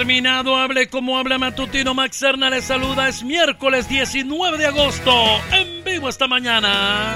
terminado. Hable como habla matutino. Max Serna les saluda. Es miércoles 19 de agosto. En vivo esta mañana.